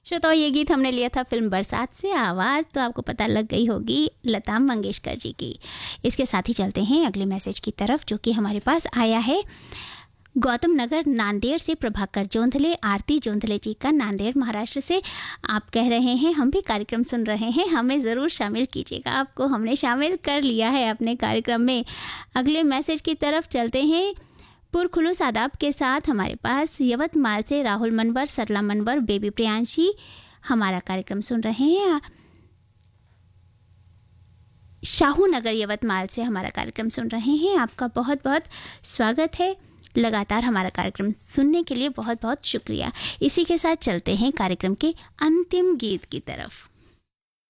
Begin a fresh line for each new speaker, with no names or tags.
श्रोताओं, ये गीत हमने लिया था फिल्म बरसात से। आवाज़ तो आपको पता लग गई होगी लता मंगेशकर जी की। इसके साथ ही चलते हैं अगले मैसेज की तरफ, जो कि हमारे पास आया है गौतम नगर नांदेड़ से प्रभाकर जोंधले, आरती जोंधले जी का, नांदेड़ महाराष्ट्र से। आप कह रहे हैं हम भी कार्यक्रम सुन रहे हैं, हमें ज़रूर शामिल कीजिएगा। आपको हमने शामिल कर लिया है अपने कार्यक्रम में। अगले मैसेज की तरफ चलते हैं पुरखुलूस आदाब के साथ। हमारे पास यवतमाल से राहुल मनवर, सरला मनवर, बेबी प्रियांशी हमारा कार्यक्रम सुन रहे हैं। शाहू नगर यवतमाल से हमारा कार्यक्रम सुन रहे हैं। आपका बहुत बहुत स्वागत है। लगातार हमारा कार्यक्रम सुनने के लिए बहुत बहुत शुक्रिया। इसी के साथ चलते हैं कार्यक्रम के अंतिम गीत की तरफ।